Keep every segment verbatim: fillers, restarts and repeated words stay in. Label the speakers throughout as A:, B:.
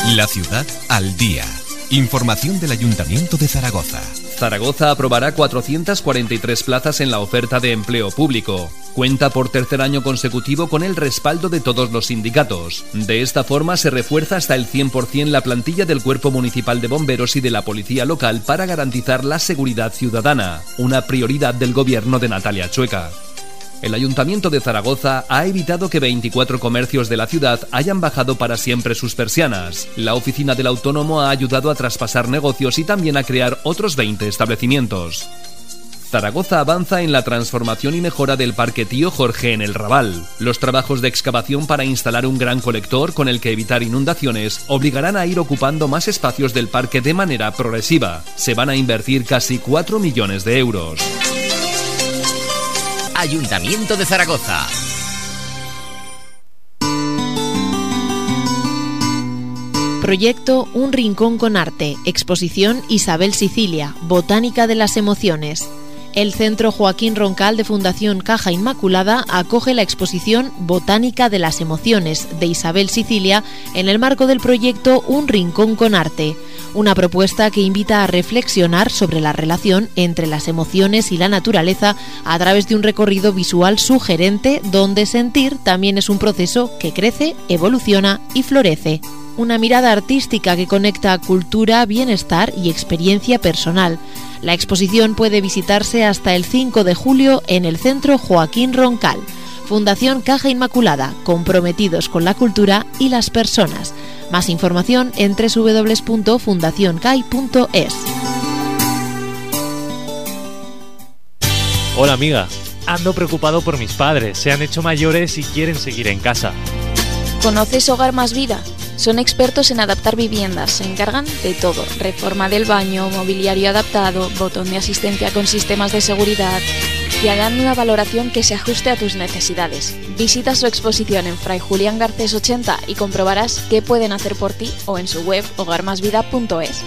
A: La ciudad al día. Información del Ayuntamiento de Zaragoza.
B: Zaragoza aprobará cuatrocientas cuarenta y tres plazas en la oferta de empleo público. Cuenta por tercer año consecutivo con el respaldo de todos los sindicatos. De esta forma se refuerza hasta el cien por ciento la plantilla del Cuerpo Municipal de Bomberos y de la Policía Local para garantizar la seguridad ciudadana, una prioridad del gobierno de Natalia Chueca. El Ayuntamiento de Zaragoza ha evitado que veinticuatro comercios de la ciudad hayan bajado para siempre sus persianas. La oficina del autónomo ha ayudado a traspasar negocios y también a crear otros veinte establecimientos. Zaragoza avanza en la transformación y mejora del Parque Tío Jorge en el Raval. Los trabajos de excavación para instalar un gran colector con el que evitar inundaciones obligarán a ir ocupando más espacios del parque de manera progresiva. Se van a invertir casi cuatro millones de euros.
C: Ayuntamiento de Zaragoza.
D: Proyecto Un Rincón con Arte, exposición Isabel Sicilia, Botánica de las Emociones. El Centro Joaquín Roncal de Fundación Caja Inmaculada acoge la exposición Botánica de las Emociones de Isabel Sicilia en el marco del proyecto Un Rincón con Arte, una propuesta que invita a reflexionar sobre la relación entre las emociones y la naturaleza a través de un recorrido visual sugerente donde sentir también es un proceso que crece, evoluciona y florece. Una mirada artística que conecta cultura, bienestar y experiencia personal. La exposición puede visitarse hasta el cinco de julio en el Centro Joaquín Roncal. Fundación Caja Inmaculada, comprometidos con la cultura y las personas. Más información en doble u doble u doble u punto fundación cai punto es.
E: Hola amiga, ando preocupado por mis padres, se han hecho mayores y quieren seguir en casa.
F: ¿Conoces Hogar Más Vida? Son expertos en adaptar viviendas, se encargan de todo, reforma del baño, mobiliario adaptado, botón de asistencia con sistemas de seguridad. Te harán una valoración que se ajuste a tus necesidades. Visita su exposición en Fray Julián Garcés ochenta y comprobarás qué pueden hacer por ti o en su web hogar más vida punto es.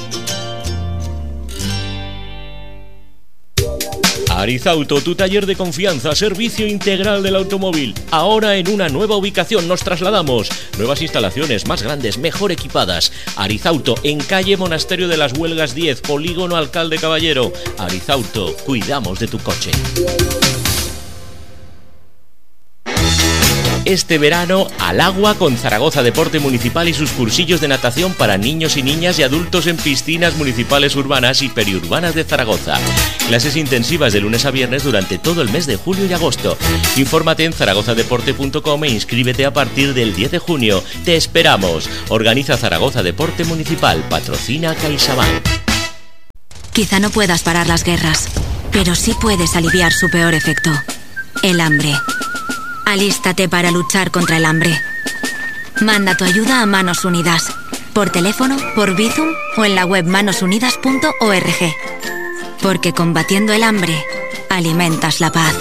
G: Arizauto, tu taller de confianza, servicio integral del automóvil. Ahora en una nueva ubicación nos trasladamos. Nuevas instalaciones, más grandes, mejor equipadas. Arizauto, en calle Monasterio de las Huelgas diez, Polígono Alcalde Caballero. Arizauto, cuidamos de tu coche. Este verano al agua con Zaragoza Deporte Municipal y sus cursillos de natación para niños y niñas y adultos en piscinas municipales urbanas y periurbanas de Zaragoza. Clases intensivas de lunes a viernes durante todo el mes de julio y agosto. Infórmate en zaragoza deporte punto com e inscríbete a partir del diez de junio. Te esperamos. Organiza Zaragoza Deporte Municipal. Patrocina CaixaBank.
H: Quizá no puedas parar las guerras, pero sí puedes aliviar su peor efecto: el hambre. Alístate para luchar contra el hambre. Manda tu ayuda a Manos Unidas, por teléfono, por Bizum o en la web manos unidas punto org. Porque combatiendo el hambre, alimentas la paz.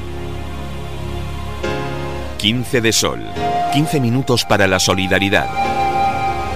A: quince de sol. quince minutos para la solidaridad.